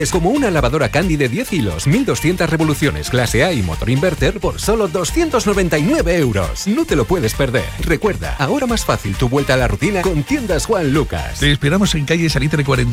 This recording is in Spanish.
Es como una lavadora Candy de 10 hilos, 1200 revoluciones, clase A y motor inverter por solo 299 euros. No te lo puedes perder. Recuerda, ahora más fácil tu vuelta a la rutina con Tiendas Juan Lucas. Te esperamos en calle Salitre 40.